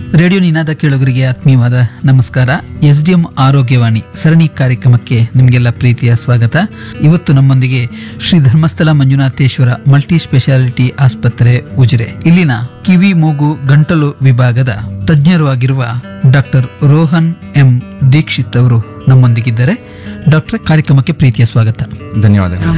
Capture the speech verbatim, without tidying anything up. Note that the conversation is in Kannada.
ರೇಡಿಯೋ ನಿನಾದ ಕೇಳುಗರಿಗೆ ಆತ್ಮೀಯವಾದ ನಮಸ್ಕಾರ. ಎಸ್ ಡಿ ಎಂ ಆರೋಗ್ಯವಾಣಿ ಸರಣಿ ಕಾರ್ಯಕ್ರಮಕ್ಕೆ ನಿಮಗೆಲ್ಲ ಪ್ರೀತಿಯ ಸ್ವಾಗತ. ಇವತ್ತು ನಮ್ಮೊಂದಿಗೆ ಶ್ರೀ ಧರ್ಮಸ್ಥಳ ಮಂಜುನಾಥೇಶ್ವರ ಮಲ್ಟಿ ಸ್ಪೆಷಾಲಿಟಿ ಆಸ್ಪತ್ರೆ ಉಜಿರೆ ಇಲ್ಲಿನ ಕಿವಿ ಮೂಗು ಗಂಟಲು ವಿಭಾಗದ ತಜ್ಞರು ಆಗಿರುವ ಡಾಕ್ಟರ್ ರೋಹನ್ ಎಂ ದೀಕ್ಷಿತ್ ಅವರು ನಮ್ಮೊಂದಿಗಿದ್ದಾರೆ. ಡಾಕ್ಟರ್, ಕಾರ್ಯಕ್ರಮಕ್ಕೆ ಪ್ರೀತಿಯ ಸ್ವಾಗತ. ಧನ್ಯವಾದಗಳು.